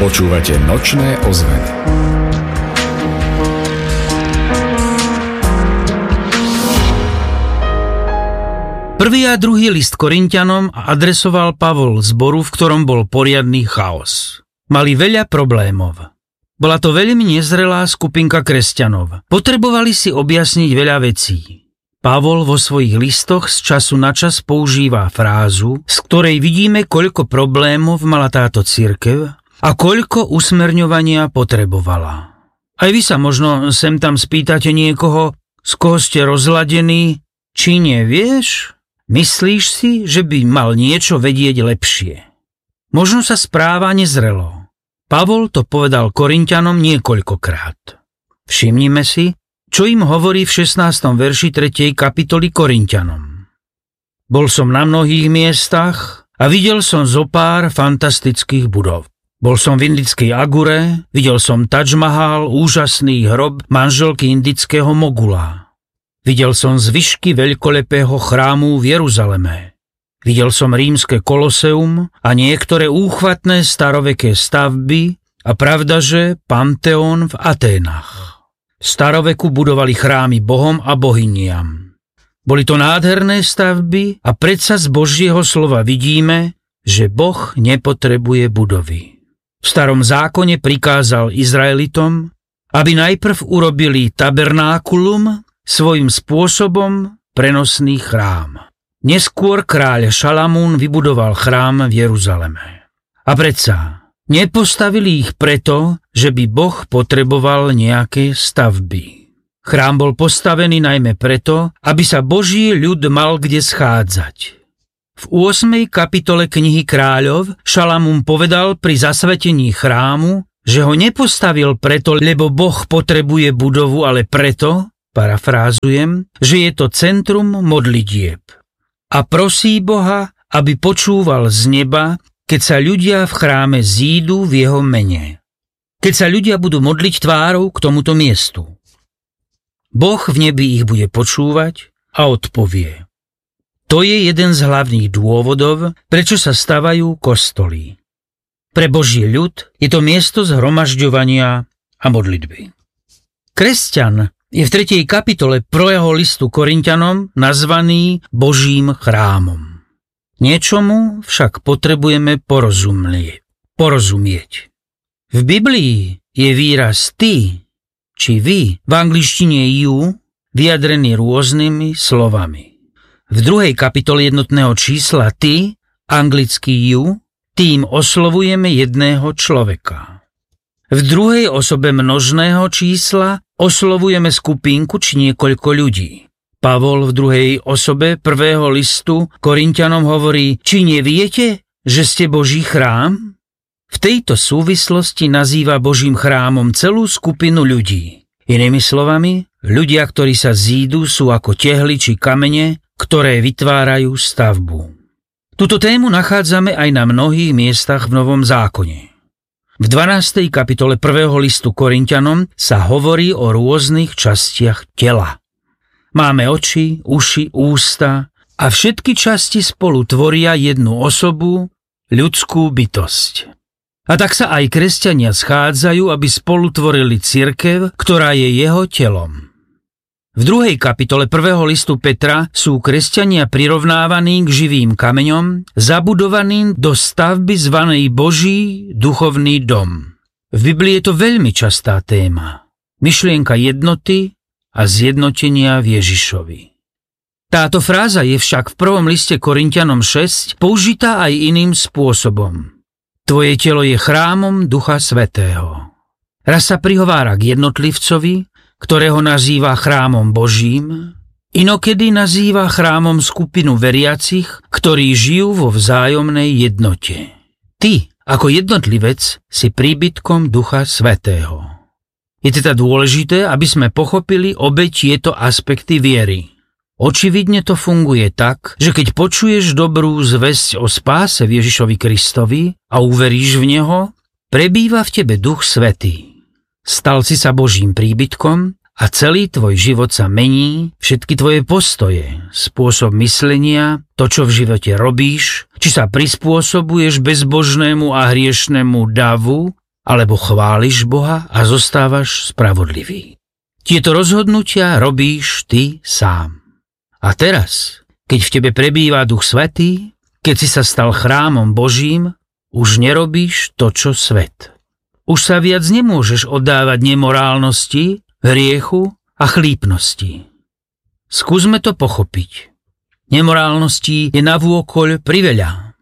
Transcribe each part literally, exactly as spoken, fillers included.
Počúvate Nočné ozveny. Prvý a druhý list Korinťanom adresoval Pavol zboru, v ktorom bol poriadny chaos. Mali veľa problémov. Bola to veľmi nezrelá skupinka kresťanov. Potrebovali si objasniť veľa vecí. Pavol vo svojich listoch z času na čas používa frázu, z ktorej vidíme, koľko problémov mala táto cirkev a koľko usmerňovania potrebovala. Aj vy sa možno sem tam spýtate niekoho, z koho ste rozladení, či nevieš? Myslíš si, že by mal niečo vedieť lepšie? Možno sa správa nezrelo. Pavol to povedal Korinťanom niekoľkokrát. Všimnime si, čo im hovorí v šestnástom verši tretej kapitoly Korinťanom. Bol som na mnohých miestach a videl som zopár fantastických budov. Bol som v indickej Agure, videl som Taj Mahal, úžasný hrob manželky indického mogula. Videl som zvyšky veľkolepého chrámu v Jeruzaleme. Videl som rímske koloseum a niektoré úchvatné staroveké stavby a pravdaže Panteón v Aténach. V staroveku budovali chrámy bohom a bohyniam. Boli to nádherné stavby a predsa z Božieho slova vidíme, že Boh nepotrebuje budovy. V starom zákone prikázal Izraelitom, aby najprv urobili tabernákulum, svojím spôsobom prenosný chrám. Neskôr kráľ Šalamún vybudoval chrám v Jeruzaleme. A predsa nepostavili ich preto, že by Boh potreboval nejaké stavby. Chrám bol postavený najmä preto, aby sa Boží ľud mal kde schádzať. V ôsmej kapitole knihy Kráľov Šalamún povedal pri zasvetení chrámu, že ho nepostavil preto, lebo Boh potrebuje budovu, ale preto, parafrázujem, že je to centrum modlitieb. A prosí Boha, aby počúval z neba, keď sa ľudia v chráme zídu v jeho mene. Keď sa ľudia budú modliť tvárou k tomuto miestu. Boh v nebi ich bude počúvať a odpovie. To je jeden z hlavných dôvodov, prečo sa stavajú kostoly. Pre Boží ľud je to miesto zhromažďovania a modlitby. Kresťan je v tretej kapitole prvého listu Korinťanom nazvaný Božím chrámom. Niečomu však potrebujeme porozumieť. porozumieť. V Biblii je výraz ty či vy v angličtine you vyjadrený rôznymi slovami. V druhej kapitole jednotného čísla ty, anglicky you, tým oslovujeme jedného človeka. V druhej osobe množného čísla oslovujeme skupinku či niekoľko ľudí. Pavol v druhej osobe prvého listu Korinťanom hovorí, či neviete, že ste Boží chrám? V tejto súvislosti nazýva Božím chrámom celú skupinu ľudí. Inými slovami, ľudia, ktorí sa zídu, sú ako tehly či kamene, ktoré vytvárajú stavbu. Túto tému nachádzame aj na mnohých miestach v Novom zákone. V dvanástej kapitole prvého listu Korinťanom sa hovorí o rôznych častiach tela. Máme oči, uši, ústa a všetky časti spolu tvoria jednu osobu, ľudskú bytosť. A tak sa aj kresťania schádzajú, aby spolu tvorili cirkev, ktorá je jeho telom. V druhej kapitole prvého listu Petra sú kresťania prirovnávaní k živým kameňom, zabudovaným do stavby zvanej Boží duchovný dom. V Biblii je to veľmi častá téma. Myšlienka jednoty a zjednotenia v Ježišovi. Táto fráza je však v prvom liste Korinťanom šesť použitá aj iným spôsobom. Tvoje telo je chrámom Ducha Svätého. Raz sa prihovára k jednotlivcovi, ktorého nazýva chrámom Božím, inokedy nazýva chrámom skupinu veriacich, ktorí žijú vo vzájomnej jednote. Ty, ako jednotlivec, si príbytkom Ducha Svätého. Je teda dôležité, aby sme pochopili obe tieto aspekty viery. Očividne to funguje tak, že keď počuješ dobrú zvesť o spáse v Ježišovi Kristovi a uveríš v Neho, prebýva v tebe Duch Svätý. Stal si sa Božím príbytkom a celý tvoj život sa mení, všetky tvoje postoje, spôsob myslenia, to, čo v živote robíš, či sa prispôsobuješ bezbožnému a hriešnemu davu, alebo chváliš Boha a zostávaš spravodlivý. Tieto rozhodnutia robíš ty sám. A teraz, keď v tebe prebýva Duch Svätý, keď si sa stal chrámom Božím, už nerobíš to, čo svet. Už sa viac nemôžeš oddávať nemorálnosti, hriechu a chlípnosti. Skúsme to pochopiť. Nemorálností je navôkoľ priveľa.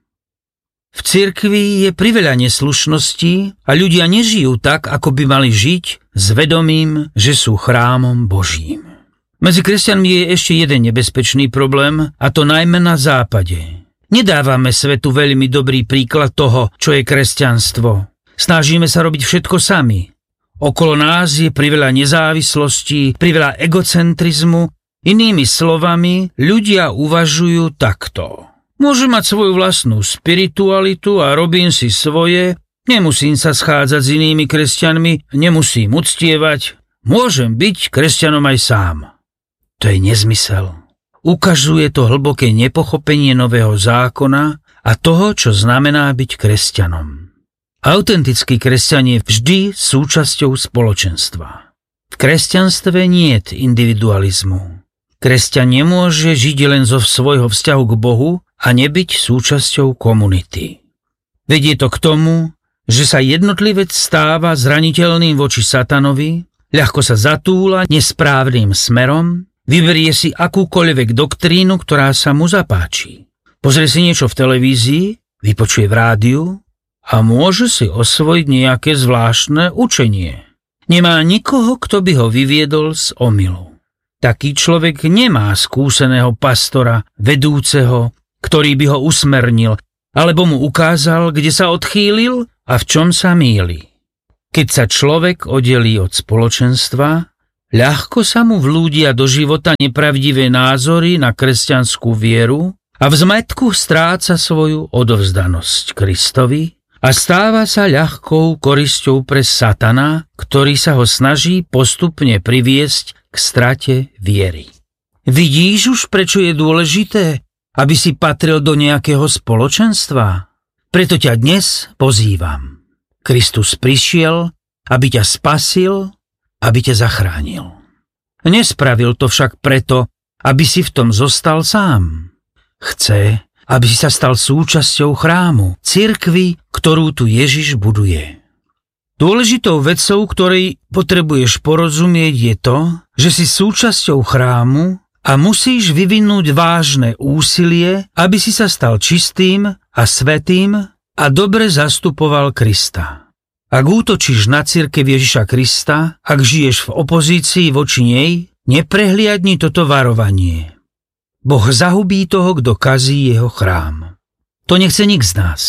V cirkvi je priveľa neslušností a ľudia nežijú tak, ako by mali žiť, s vedomím, že sú chrámom Božím. Medzi kresťanmi je ešte jeden nebezpečný problém, a to najmä na západe. Nedávame svetu veľmi dobrý príklad toho, čo je kresťanstvo. Snažíme sa robiť všetko sami. Okolo nás je priveľa nezávislosti, priveľa egocentrizmu. Inými slovami, ľudia uvažujú takto. Môžem mať svoju vlastnú spiritualitu a robím si svoje, nemusím sa schádzať s inými kresťanmi, nemusím uctievať, môžem byť kresťanom aj sám. To je nezmysel. Ukazuje to hlboké nepochopenie nového zákona a toho, čo znamená byť kresťanom. Autentický kresťan je vždy súčasťou spoločenstva. V kresťanstve niet individualizmu. Kresťan nemôže žiť len zo svojho vzťahu k Bohu a nebyť súčasťou komunity. Vedie to k tomu, že sa jednotlivec stáva zraniteľným voči satanovi, ľahko sa zatúla nesprávnym smerom, vyberie si akúkoľvek doktrínu, ktorá sa mu zapáči. Pozrie si niečo v televízii, vypočuje v rádiu a môže si osvojiť nejaké zvláštne učenie. Nemá nikoho, kto by ho vyviedol z omylu. Taký človek nemá skúseného pastora, vedúceho, ktorý by ho usmernil, alebo mu ukázal, kde sa odchýlil a v čom sa mýli. Keď sa človek oddelí od spoločenstva, ľahko sa mu vlúdia do života nepravdivé názory na kresťanskú vieru a v zmätku stráca svoju odovzdanosť Kristovi a stáva sa ľahkou korisťou pre satana, ktorý sa ho snaží postupne priviesť k strate viery. Vidíš už, prečo je dôležité, aby si patril do nejakého spoločenstva? Preto ťa dnes pozývam. Kristus prišiel, aby ťa spasil, aby ťa zachránil. Nespravil to však preto, aby si v tom zostal sám. Chce, aby si sa stal súčasťou chrámu, cirkvi, ktorú tu Ježiš buduje. Dôležitou vecou, ktorej potrebuješ porozumieť, je to, že si súčasťou chrámu a musíš vyvinúť vážne úsilie, aby si sa stal čistým a svätým a dobre zastupoval Krista. Ak útočíš na cirkev Ježiša Krista, ak žiješ v opozícii voči nej, neprehliadni toto varovanie. Boh zahubí toho, kto kazí jeho chrám. To nechce nik z nás.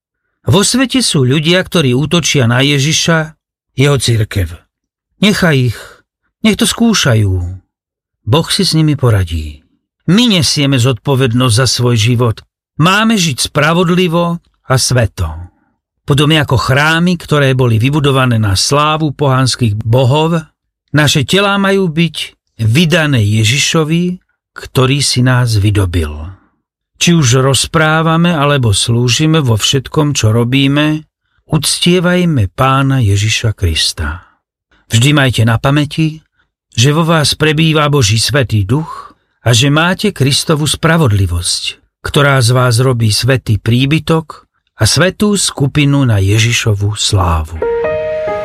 Vo svete sú ľudia, ktorí útočia na Ježiša, jeho cirkev. Nechaj ich, nech to skúšajú. Boh si s nimi poradí. My nesieme zodpovednosť za svoj život. Máme žiť spravodlivo a sveto. Podobne ako chrámy, ktoré boli vybudované na slávu pohanských bohov, naše telá majú byť vydané Ježišovi, ktorý si nás vydobil. Či už rozprávame, alebo slúžime vo všetkom, čo robíme, uctievajme Pána Ježiša Krista. Vždy majte na pamäti, že vo vás prebýva Boží Svätý Duch a že máte Kristovu spravodlivosť, ktorá z vás robí svätý príbytok a svätú skupinu na Ježišovu slávu.